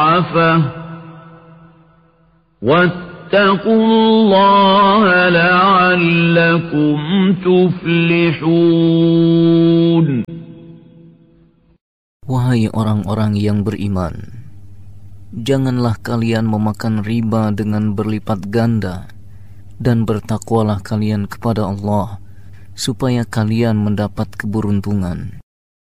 واتقوا الله لعلكم تفلحون. Wahai orang-orang yang beriman, janganlah kalian memakan riba dengan berlipat ganda, dan bertakwalah kalian kepada Allah, supaya kalian mendapat keberuntungan.